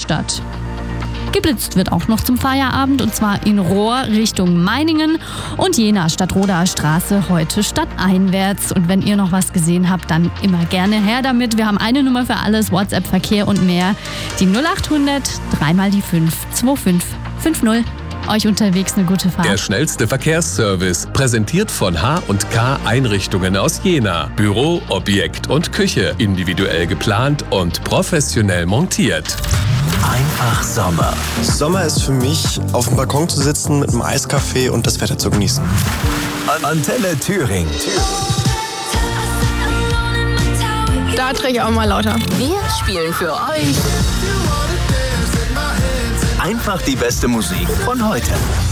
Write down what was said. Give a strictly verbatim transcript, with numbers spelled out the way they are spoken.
Stadt. Geblitzt wird auch noch zum Feierabend und zwar in Rohr Richtung Meiningen und Jena Stadtroder Straße heute stadteinwärts. Und wenn ihr noch was gesehen habt, dann immer gerne her damit. Wir haben eine Nummer für alles, WhatsApp, Verkehr und mehr. Die null acht hundert, dreimal die fünf, zwei fünf fünf null. Euch unterwegs eine gute Fahrt. Der schnellste Verkehrsservice, präsentiert von H und K Einrichtungen aus Jena. Büro, Objekt und Küche, individuell geplant und professionell montiert. Einfach Sommer. Sommer ist für mich, auf dem Balkon zu sitzen mit einem Eiskaffee und das Wetter zu genießen. Antenne Thüringen. Da drehe ich auch mal lauter. Wir spielen für euch Einfach die beste Musik von heute.